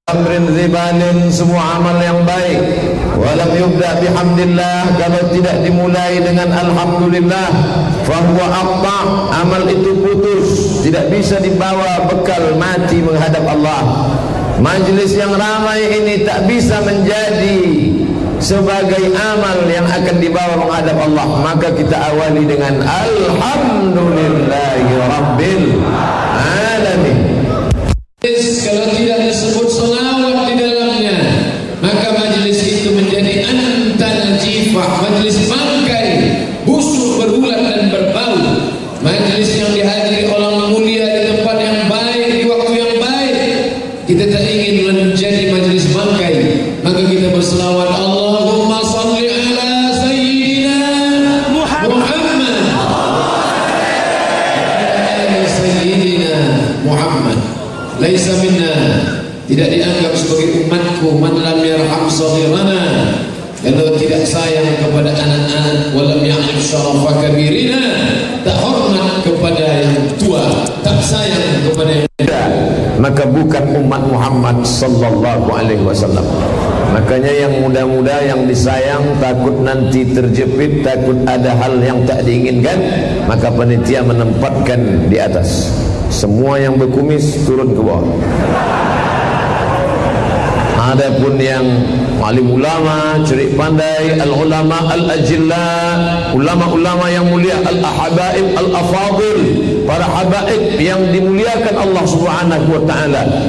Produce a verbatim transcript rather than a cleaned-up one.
amrin zibalin, semua amal yang baik. Walam yubda bihamdillah, kalau tidak dimulai dengan alhamdulillah, fahuwa aqta', amal itu putus, tidak bisa dibawa bekal mati menghadap Allah. Majlis yang ramai ini tak bisa menjadi sebagai amal yang akan dibawa menghadap Allah. Maka kita awali dengan alhamdulillahi rabbil alamin. Kalau tidak disebut selawat di dalamnya, maka majlis itu menjadi anta najifah, majlis bangkai, busuk, berulat dan berbau. Majlis yang dihadiri orang mulia di tempat yang baik, di waktu yang baik. Kita tak ingin menjadi majlis bangkai, maka kita berselawat, Allahumma salli ala sayyidina Muhammad, ala sayyidina Muhammad. Laisa minna, tidak dianggap sebagai umatku man lam yarham saghirana, kalau tidak sayang kepada anak-anak, walam ya'rif syarafa kabirina, tak hormat kepada yang tua, tak sayang kepada yang muda, maka bukan umat Muhammad sallallahu alaihi wasallam. Makanya yang muda-muda yang disayang takut nanti terjepit, takut ada hal yang tak diinginkan, maka panitia menempatkan di atas. Semua yang berkumis turun ke bawah. Adapun yang alim ulama, cerik pandai, al-ulama al-ajilla, ulama-ulama yang mulia, al-habaib al-afadil, para habaib yang dimuliakan Allah Subhanahu wa taala,